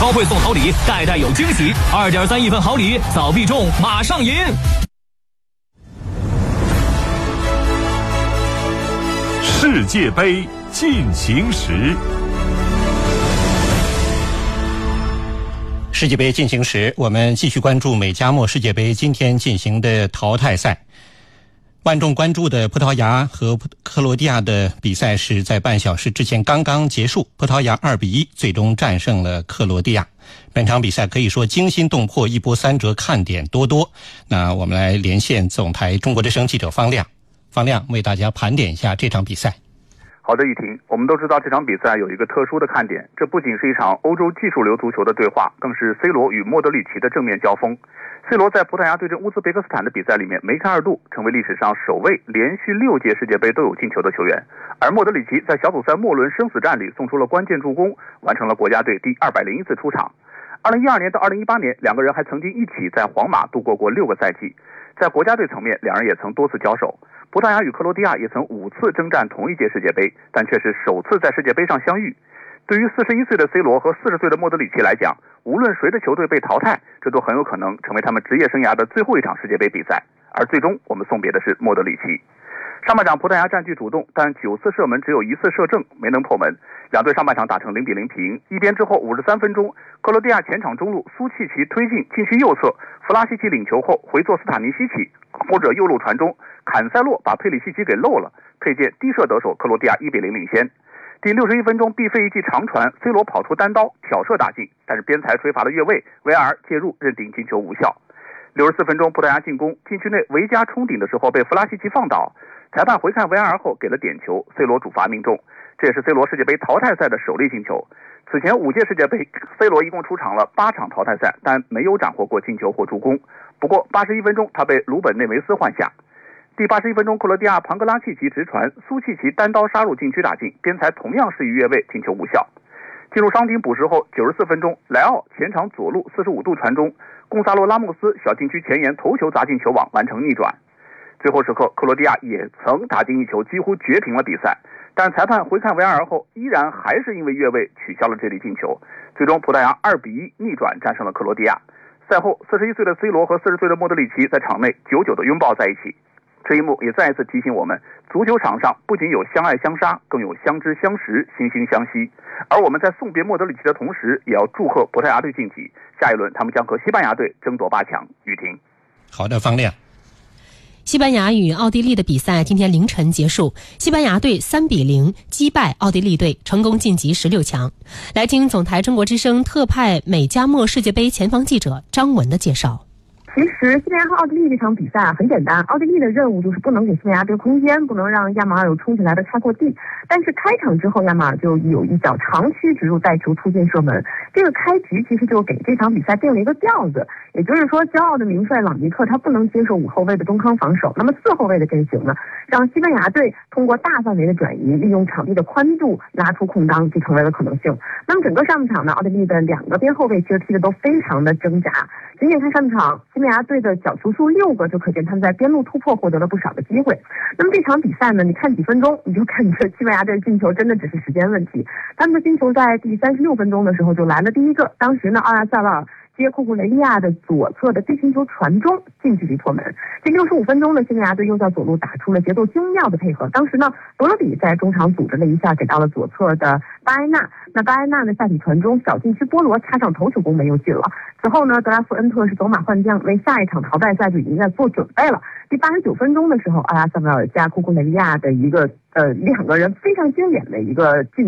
超会送好礼，代代有惊喜。2.3亿份好礼，早必中，马上赢！ 世界杯进行时。 世界杯进行时，我们继续关注美加墨世界杯今天进行的淘汰赛。万众关注的葡萄牙和克罗地亚的比赛是在半小时之前刚刚结束，葡萄牙2-1最终战胜了克罗地亚。本场比赛可以说惊心动魄，一波三折，看点多多。那我们来连线总台中国之声记者方亮，方亮为大家盘点一下这场比赛。 好的，雨婷，我们都知道这场比赛有一个特殊的看点，这不仅是一场欧洲技术流足球的对话，更是 C 罗与莫德里奇的正面交锋。C 罗在葡萄牙对阵乌兹别克斯坦的比赛里面梅开二度，成为历史上首位连续6届世界杯都有进球的球员。而莫德里奇在小组赛末轮生死战里送出了关键助攻，完成了国家队第201次出场。2012年到2018年，两个人还曾经一起在皇马度过6个赛季。在国家队层面，两人也曾多次交手。葡萄牙与克罗地亚也曾5次征战同一届世界杯，但却是首次在世界杯上相遇。对于41岁的 C 罗和40岁的莫德里奇来讲，无论谁的球队被淘汰，这都很有可能成为他们职业生涯的最后一场世界杯比赛。而最终我们送别的是莫德里奇。上半场葡萄牙占据主动，但9次射门只有1次射正，没能破门。两队上半场打成0-0平。一边之后53分钟，克罗地亚前场中路苏契奇推进禁区右侧，弗拉西奇领球后回做斯塔尼西奇，或者右路传中，坎塞洛把佩里西奇给漏了，佩剑低射得手，克罗地亚1-0领先。第61分钟，毕费一记长传 ，C 罗跑出单刀挑射打进，但是边裁吹罚了越位 ，VAR 介入认定进球无效。64分钟，葡萄牙进攻，禁区内维加冲顶的时候被弗拉西奇放倒，裁判回看 VAR 后给了点球 ，C 罗主罚命中，这也是 C 罗世界杯淘汰赛的首粒进球。此前5届世界杯 ，C 罗一共出场了8场淘汰赛，但没有斩获过进球或助攻。不过81分钟，他被鲁本内维斯换下。第81分钟，克罗地亚庞格拉契奇直传，苏契奇单刀杀入禁区打进，边裁同样是于越位，进球无效。进入伤停补时后94分钟，莱奥前场左路45度传中，贡萨洛拉莫斯小禁区前沿头球砸进球网，完成逆转。最后时刻，克罗地亚也曾打进一球，几乎绝平了比赛，但裁判回看 VAR 后，依然还是因为越位取消了这粒进球。最终葡萄牙2-1逆转战胜了克罗地亚。赛后41岁的 C 罗和40岁的莫德里奇在场内久久地拥抱在一起。这一幕也再一次提醒我们，足球场上不仅有相爱相杀，更有相知相识、惺惺相惜。而我们在送别莫德里奇的同时，也要祝贺葡萄牙队晋级。下一轮他们将和西班牙队争夺8强。雨婷， 好的，方亮。 西班牙与奥地利的比赛今天凌晨结束，西班牙队3-0击败奥地利队，成功晋级16强。来听总台中国之声特派美加墨世界杯前方记者张文的介绍。 其实西班牙和奥地利这场比赛很简单，奥地利的任务就是不能给西班牙队空间，不能让亚马尔有冲起来的开阔地。但是开场之后，亚马尔就有一脚长驱直入带球突进射门，这个开局其实就给这场比赛定了一个调子。也就是说，骄傲的名帅朗尼克他不能接受5后卫的中康防守，那么4后卫的阵型呢，让西班牙队通过大范围的转移，利用场地的宽度拉出空当，就成为了可能性。那么整个上半场呢，奥地利的2个边后卫其实踢得都非常的挣扎。仅仅看上半场，西班牙队的角球数6个，就可见他们在边路突破获得了不少的机会。那么这场比赛呢，你看几分钟，你就看这西班牙队进球真的只是时间问题。他们的进球在第36分钟的时候就来了第一个，当时呢，奥亚塞瓦尔接库库雷利亚的左侧的低平球传中，近距离破门。第65分钟呢，西班牙队又在左路打出了节奏精妙的配合。当时呢，德罗比在中场组织了一下，给到了左侧的巴埃纳。那巴埃纳呢，下体传中，小禁区波罗插上头球攻门又进了。此后呢，德拉夫恩特是走马换将，为下一场淘汰赛就已经在做准备了。第89分钟的时候，阿拉萨维尔加库库雷利亚的一个2个人非常经典的一个进